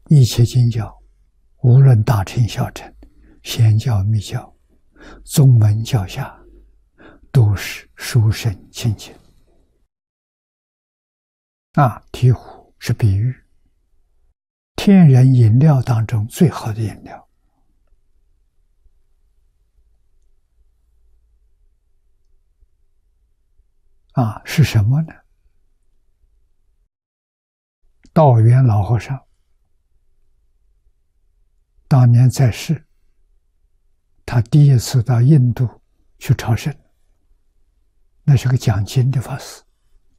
一切经教，无论大乘小乘、显教密教、宗门教下，都是殊胜清净。醍醐是比喻，天然饮料当中最好的饮料。是什么呢？道元老和尚当年在世，他第一次到印度去朝圣，那是个讲经的法师。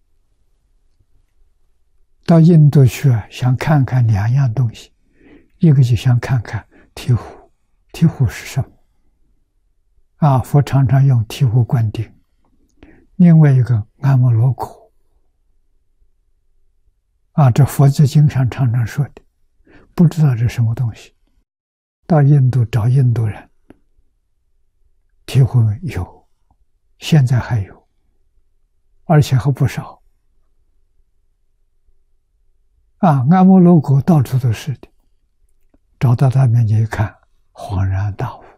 到印度去想看看两样东西，一个就想看看醍醐，醍醐是什么？佛常常用醍醐灌顶。另外一个阿摩罗果，这佛教经上常常说的，不知道这什么东西。到印度找印度人，醍醐有，现在还有，而且还不少。阿摩罗果到处都是的，找到他面前一看，恍然大悟。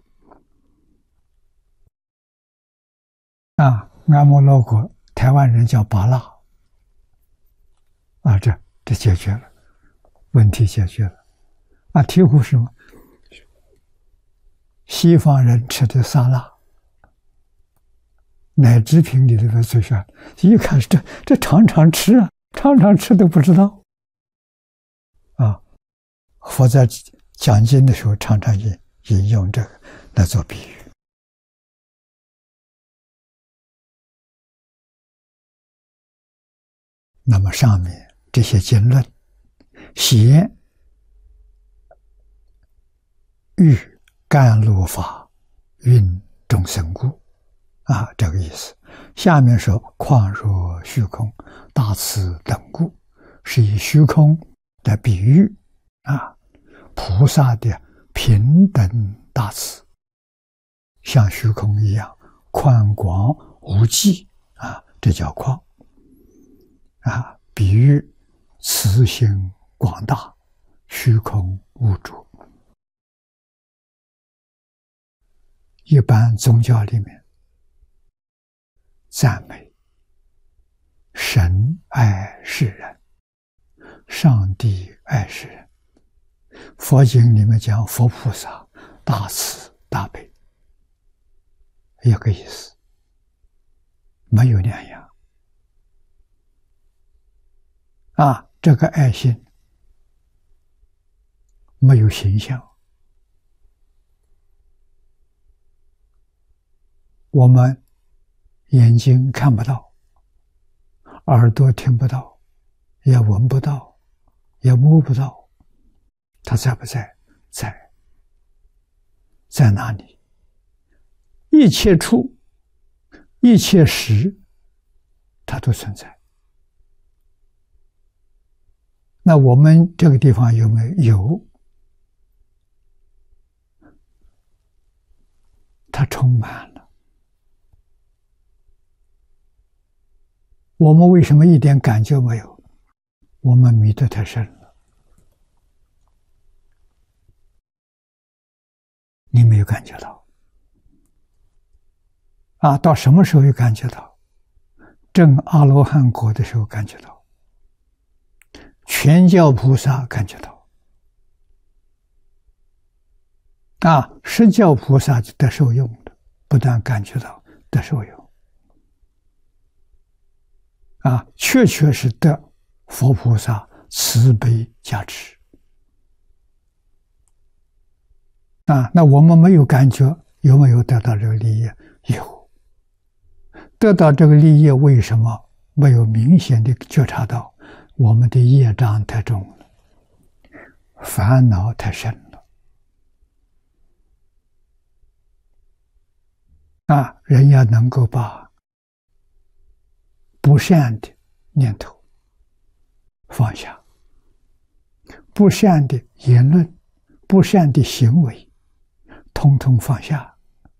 阿摩罗果，台湾人叫巴拉，这解决了，问题解决了。醍醐是什么？西方人吃的沙拉，奶制品里头最喜欢，一看这常常吃常常吃都不知道。佛在讲经的时候常常引用这个来做比喻。那么上面这些经论，显喻甘露法，运众生故，这个意思。下面说况若虚空，大慈等故，是以虚空来比喻菩萨的平等大慈，像虚空一样宽广无际这叫旷。比喻慈心广大，虚空无主。一般宗教里面赞美神爱世人，上帝爱世人。佛经里面讲佛菩萨大慈大悲，一个意思，没有两样。这个爱心没有形象，我们眼睛看不到，耳朵听不到，也闻不到，也摸不到，它在不在？在哪里？一切处，一切时，它都存在。那我们这个地方有没有？有，它充满了。我们为什么一点感觉没有？我们迷得太深了。你没有感觉到到什么时候有感觉到？证阿罗汉果的时候感觉到，全教菩萨感觉到，实教菩萨就得受用的，不但感觉到得受用，确实得佛菩萨慈悲加持。那我们没有感觉，有没有得到这个利益？有。得到这个利益，为什么没有明显的觉察到？我们的业障太重了，烦恼太深了。人要能够把不善的念头放下，不善的言论、不善的行为，统统放下，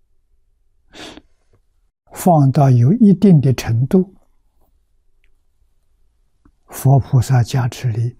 放到有一定的程度，佛菩萨加持里